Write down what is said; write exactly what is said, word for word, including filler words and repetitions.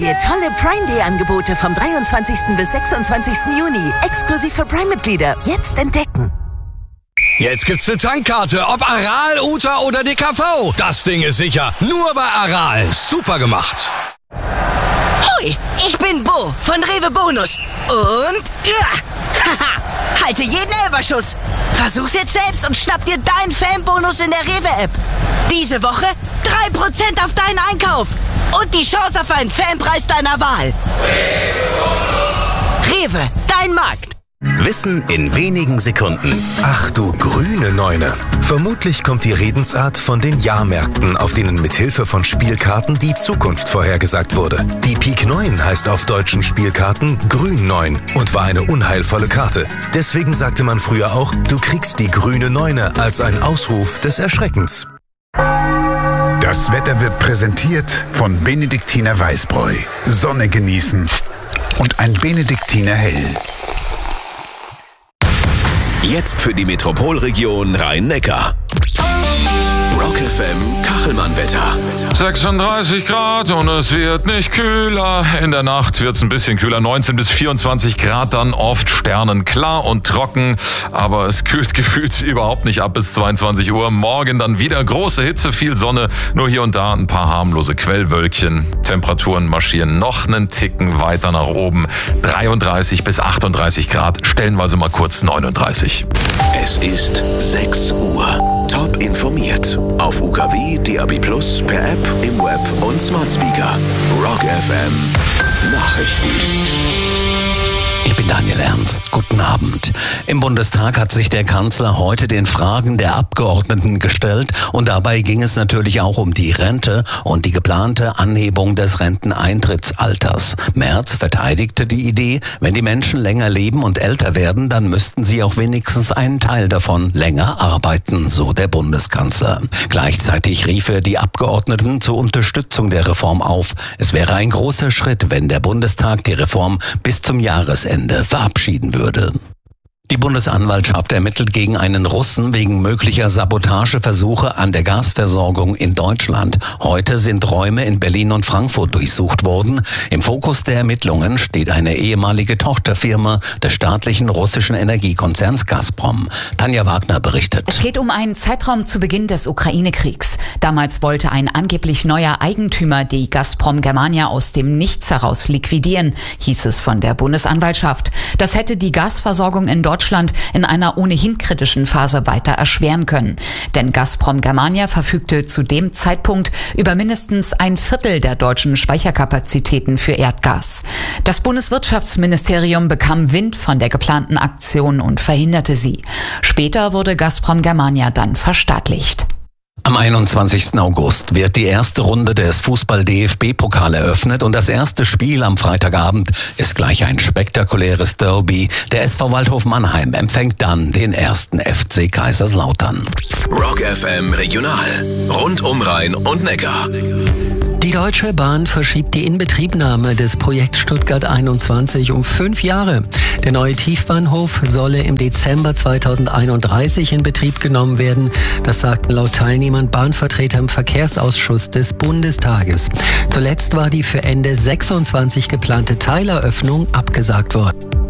dir tolle Prime Day Angebote vom dreiundzwanzigsten bis sechsundzwanzigsten Juni. Exklusiv für Prime-Mitglieder. Jetzt entdecken. Jetzt gibt's eine Tankkarte, ob Aral, Uta oder D K V. Das Ding ist sicher. Nur bei Aral. Super gemacht. Hoi, ich bin Bo von Rewe Bonus. Und ja, haha, halte jeden Elferschuss. Versuch's jetzt selbst und schnapp dir deinen Fanbonus in der Rewe-App. Diese Woche drei Prozent auf deinen Einkauf. Und die Chance auf einen Fanpreis deiner Wahl. Rewe, dein Markt. Wissen in wenigen Sekunden. Ach du grüne Neune. Vermutlich kommt die Redensart von den Jahrmärkten, auf denen mithilfe von Spielkarten die Zukunft vorhergesagt wurde. Die Pik neun heißt auf deutschen Spielkarten Grün neun und war eine unheilvolle Karte. Deswegen sagte man früher auch, du kriegst die grüne Neune als ein Ausruf des Erschreckens. Das Wetter wird präsentiert von Benediktiner Weißbräu. Sonne genießen und ein Benediktiner Hell. Jetzt für die Metropolregion Rhein-Neckar. Rock F M Kachelmann-Wetter. sechsunddreißig Grad und es wird nicht kühler. In der Nacht wird es ein bisschen kühler, neunzehn bis vierundzwanzig Grad, dann oft sternenklar und trocken. Aber es kühlt gefühlt überhaupt nicht ab bis zweiundzwanzig Uhr. Morgen dann wieder große Hitze, viel Sonne, nur hier und da ein paar harmlose Quellwölkchen. Temperaturen marschieren noch einen Ticken weiter nach oben. dreiunddreißig bis achtunddreißig Grad, stellenweise mal kurz neununddreißig. Es ist sechs Uhr. Top informiert. Auf U K W, D A B plus, per App, im Web und Smart Speaker. Rock F M Nachrichten. Ich bin Daniel Ernst. Guten Abend. Im Bundestag hat sich der Kanzler heute den Fragen der Abgeordneten gestellt und dabei ging es natürlich auch um die Rente und die geplante Anhebung des Renteneintrittsalters. Merz verteidigte die Idee, wenn die Menschen länger leben und älter werden, dann müssten sie auch wenigstens einen Teil davon länger arbeiten, so der Bundeskanzler. Gleichzeitig rief er die Abgeordneten zur Unterstützung der Reform auf. Es wäre ein großer Schritt, wenn der Bundestag die Reform bis zum Jahresende verabschieden würde. Die Bundesanwaltschaft ermittelt gegen einen Russen wegen möglicher Sabotageversuche an der Gasversorgung in Deutschland. Heute sind Räume in Berlin und Frankfurt durchsucht worden. Im Fokus der Ermittlungen steht eine ehemalige Tochterfirma des staatlichen russischen Energiekonzerns Gazprom. Tanja Wagner berichtet. Es geht um einen Zeitraum zu Beginn des Ukraine-Kriegs. Damals wollte ein angeblich neuer Eigentümer die Gazprom Germania aus dem Nichts heraus liquidieren, hieß es von der Bundesanwaltschaft. Das hätte die Gasversorgung in Deutschland Deutschland in einer ohnehin kritischen Phase weiter erschweren können. Denn Gazprom Germania verfügte zu dem Zeitpunkt über mindestens ein Viertel der deutschen Speicherkapazitäten für Erdgas. Das Bundeswirtschaftsministerium bekam Wind von der geplanten Aktion und verhinderte sie. Später wurde Gazprom Germania dann verstaatlicht. Am einundzwanzigsten August wird die erste Runde des Fußball-D F B-Pokal eröffnet und das erste Spiel am Freitagabend ist gleich ein spektakuläres Derby. Der S V Waldhof Mannheim empfängt dann den ersten F C Kaiserslautern. Rock F M Regional. Rund um Rhein und Neckar. Die Deutsche Bahn verschiebt die Inbetriebnahme des Projekts Stuttgart einundzwanzig um fünf Jahre. Der neue Tiefbahnhof solle im Dezember zweitausendeinunddreißig in Betrieb genommen werden. Das sagten laut Teilnehmern Bahnvertreter im Verkehrsausschuss des Bundestages. Zuletzt war die für Ende sechsundzwanzig geplante Teileröffnung abgesagt worden.